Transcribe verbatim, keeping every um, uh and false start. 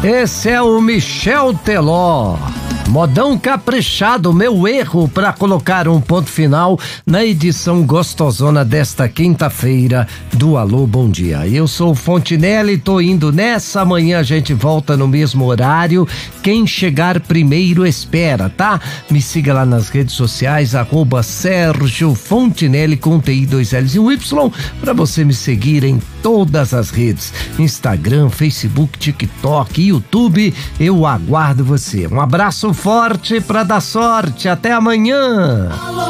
Esse é o Michel Teló. Modão caprichado, meu erro para colocar um ponto final na edição gostosona desta quinta-feira do Alô Bom Dia. Eu sou o Fontinelli, tô indo nessa, amanhã a gente volta no mesmo horário. Quem chegar primeiro espera, tá? Me siga lá nas redes sociais, arroba Sérgio Fontinelli com T I dois L's e um Y, para você me seguir em todas as redes, Instagram, Facebook, TikTok, YouTube. Eu aguardo você. Um abraço forte para dar sorte. Até amanhã.